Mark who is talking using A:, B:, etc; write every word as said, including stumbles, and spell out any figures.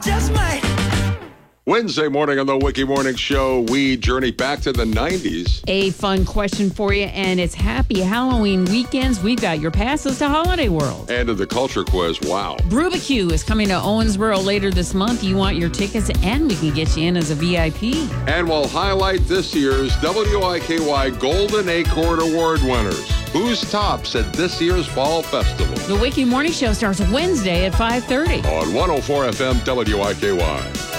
A: just might.
B: Wednesday morning on the Wiki Morning Show, we journey back to the nineties.
C: A fun question for you, and it's Happy Halloween weekends. We've got your passes to Holiday World.
B: And to the culture quiz, wow.
C: Brubacue is coming to Owensboro later this month. You want your tickets, and we can get you in as a V I P.
B: And we'll highlight this year's W I K Y Golden Acorn Award winners. Who's tops at this year's Fall Festival?
C: The Wiki Morning Show starts Wednesday at five thirty.
B: On one oh four F M W I K Y.